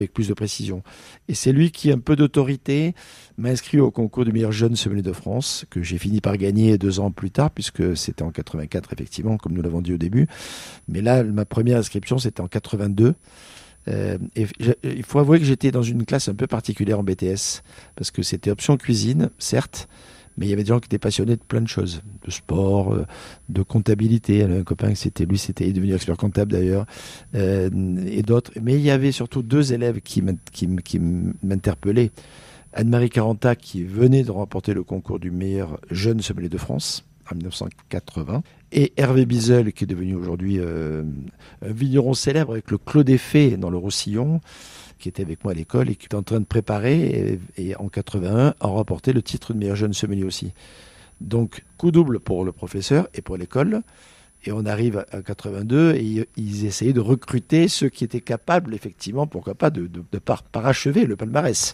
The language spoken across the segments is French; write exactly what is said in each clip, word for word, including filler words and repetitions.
avec plus de précision. Et c'est lui qui, un peu d'autorité, m'a inscrit au concours du meilleur jeune sommelier de France, que j'ai fini par gagner deux ans plus tard, puisque c'était en quatre-vingt-quatre, effectivement, comme nous l'avons dit au début. Mais là, ma première inscription, c'était en quatre-vingt-deux. Euh, et il faut avouer que j'étais dans une classe un peu particulière en B T S, parce que c'était option cuisine, certes, mais il y avait des gens qui étaient passionnés de plein de choses, de sport, de comptabilité. Il y avait un copain, c'était lui, c'était devenu expert comptable d'ailleurs, euh, et d'autres. Mais il y avait surtout deux élèves qui, qui, qui m'interpellaient. Anne-Marie Caranta, qui venait de remporter le concours du meilleur jeune sommelier de France en dix-neuf cent quatre-vingts, et Hervé Bizel, qui est devenu aujourd'hui euh, un vigneron célèbre avec le Clos des Fées dans le Roussillon, qui était avec moi à l'école et qui était en train de préparer, et, et en quatre-vingt-un a remporté le titre de meilleur jeune sommelier aussi. Donc coup double pour le professeur et pour l'école. Et on arrive à quatre-vingt-deux et ils essayaient de recruter ceux qui étaient capables, effectivement, pourquoi pas, de, de, de par, parachever le palmarès.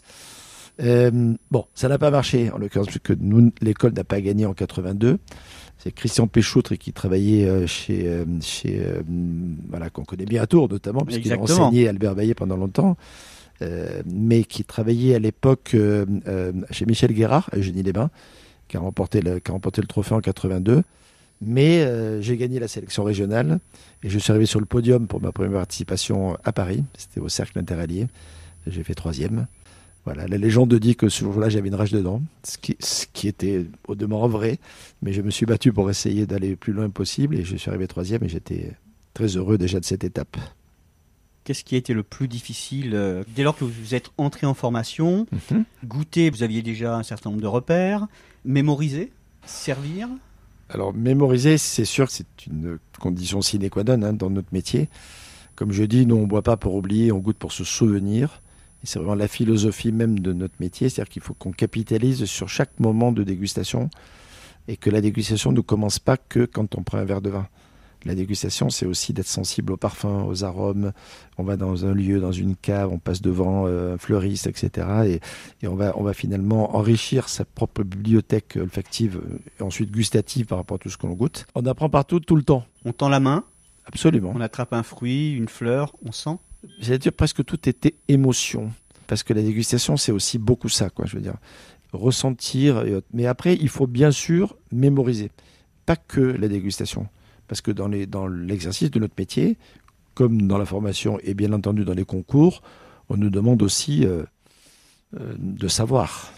Euh, bon, ça n'a pas marché, en l'occurrence, puisque nous, l'école n'a pas gagné en quatre-vingt-deux. C'est Christian Péchoutre qui travaillait chez, chez euh, voilà, qu'on connaît bien à Tours notamment, puisqu'il a enseigné Albert Baillet pendant longtemps, euh, mais qui travaillait à l'époque euh, euh, chez Michel Guérard, à Eugénie-les-Bains, qui a remporté le, qui a remporté le trophée en quatre-vingt-deux. Mais euh, j'ai gagné la sélection régionale et je suis arrivé sur le podium pour ma première participation à Paris. C'était au Cercle Interallié. J'ai fait troisième. Voilà, la légende dit que ce jour-là, j'avais une rage dedans, ce qui, ce qui était au demeurant vrai. Mais je me suis battu pour essayer d'aller le plus loin possible et je suis arrivé troisième et j'étais très heureux déjà de cette étape. Qu'est-ce qui a été le plus difficile euh, dès lors que vous êtes entré en formation, mm-hmm. Goûter, vous aviez déjà un certain nombre de repères, mémoriser, servir? Alors, mémoriser, c'est sûr que c'est une condition sine qua non hein, dans notre métier. Comme je dis, nous, on ne boit pas pour oublier, on goûte pour se souvenir. Et c'est vraiment la philosophie même de notre métier, c'est-à-dire qu'il faut qu'on capitalise sur chaque moment de dégustation et que la dégustation ne commence pas que quand on prend un verre de vin. La dégustation, c'est aussi d'être sensible aux parfums, aux arômes. On va dans un lieu, dans une cave, on passe devant euh, un fleuriste, et cetera. Et, et on, va, on va finalement enrichir sa propre bibliothèque olfactive et ensuite gustative par rapport à tout ce qu'on goûte. On apprend partout, tout le temps. On tend la main. Absolument. On attrape un fruit, une fleur, on sent. J'allais dire presque tout était émotion. Parce que la dégustation, c'est aussi beaucoup ça, quoi, je veux dire. Ressentir. Et autres. Mais après, il faut bien sûr mémoriser. Pas que la dégustation. Parce que dans, les, dans l'exercice de notre métier, comme dans la formation et bien entendu dans les concours, on nous demande aussi euh, euh, de savoir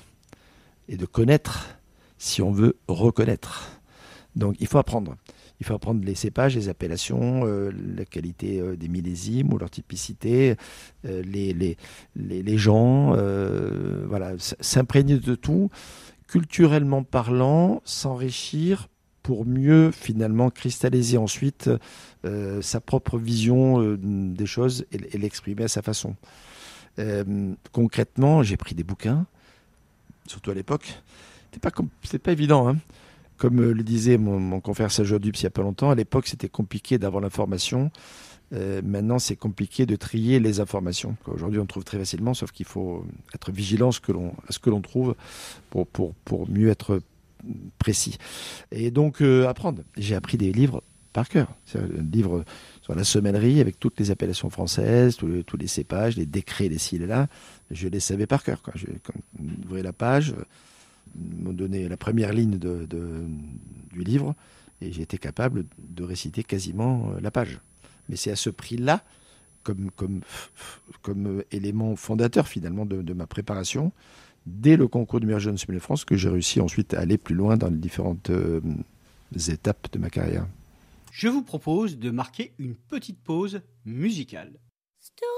et de connaître si on veut reconnaître. Donc il faut apprendre. Il faut apprendre les cépages, les appellations, euh, la qualité euh, des millésimes ou leur typicité, euh, les, les, les, les gens, euh, voilà, s'imprégner de tout, culturellement parlant, s'enrichir pour mieux finalement cristalliser ensuite euh, sa propre vision euh, des choses et, et l'exprimer à sa façon. Euh, concrètement, j'ai pris des bouquins, surtout à l'époque. C'était pas, com- c'était pas évident, hein. Comme le disait mon, mon confrère Serge Dubs il n'y a pas longtemps, à l'époque c'était compliqué d'avoir l'information. Euh, maintenant c'est compliqué de trier les informations. Aujourd'hui on trouve très facilement, sauf qu'il faut être vigilant à ce que l'on, à ce que l'on trouve pour, pour, pour mieux être précis. Et donc euh, apprendre. J'ai appris des livres par cœur. C'est un livre sur la semellerie avec toutes les appellations françaises, tous les, tous les cépages, les décrets, les ci et les là. Je les savais par cœur, quoi. Je, quand j'ouvrais la page, m'ont donné la première ligne de, de, du livre et j'ai été capable de réciter quasiment la page. Mais c'est à ce prix-là, comme, comme, comme élément fondateur finalement de, de ma préparation, dès le concours du meilleur jeune sommelier de France, que j'ai réussi ensuite à aller plus loin dans les différentes euh, étapes de ma carrière. Je vous propose de marquer une petite pause musicale.